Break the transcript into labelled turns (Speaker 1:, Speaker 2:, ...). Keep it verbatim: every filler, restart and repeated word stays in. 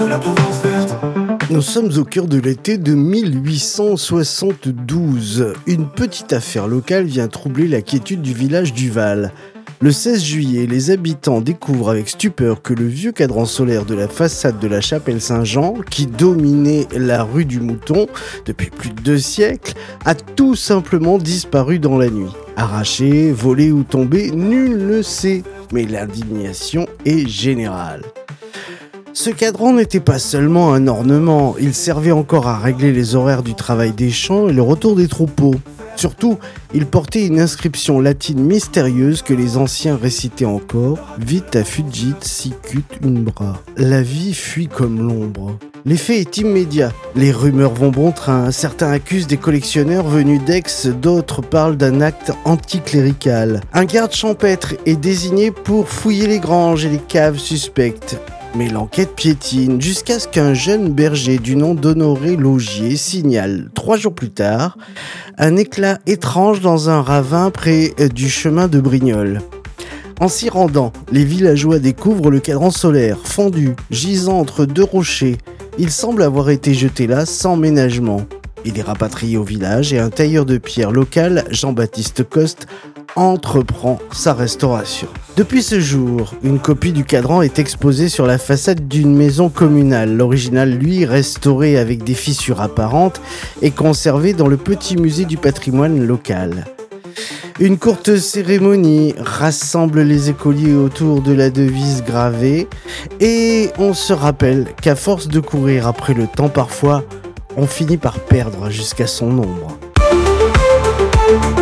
Speaker 1: Nous sommes au cœur de l'été de mille huit cent soixante-douze. Une petite affaire locale vient troubler la quiétude du village du Val. Le seize juillet, les habitants découvrent avec stupeur que le vieux cadran solaire de la façade de la chapelle Saint-Jean, qui dominait la rue du Mouton depuis plus de deux siècles, a tout simplement disparu dans la nuit. Arraché, volé ou tombé, nul ne sait, mais l'indignation est générale. Ce cadran n'était pas seulement un ornement, il servait encore à régler les horaires du travail des champs et le retour des troupeaux. Surtout, il portait une inscription latine mystérieuse que les anciens récitaient encore « Vita fugit sicut umbra ». La vie fuit comme l'ombre. L'effet est immédiat. Les rumeurs vont bon train. Certains accusent des collectionneurs venus d'Aix, d'autres parlent d'un acte anticlérical. Un garde champêtre est désigné pour fouiller les granges et les caves suspectes. Mais l'enquête piétine jusqu'à ce qu'un jeune berger du nom d'Honoré Laugier signale, trois jours plus tard, un éclat étrange dans un ravin près du chemin de Brignoles. En s'y rendant, les villageois découvrent le cadran solaire, fondu, gisant entre deux rochers. Il semble avoir été jeté là sans ménagement. Il est rapatrié au village et un tailleur de pierre local, Jean-Baptiste Coste, entreprend sa restauration. Depuis ce jour, une copie du cadran est exposée sur la façade d'une maison communale. L'original, lui, restauré avec des fissures apparentes, est conservé dans le petit musée du patrimoine local. Une courte cérémonie rassemble les écoliers autour de la devise gravée et on se rappelle qu'à force de courir après le temps parfois, on finit par perdre jusqu'à son ombre.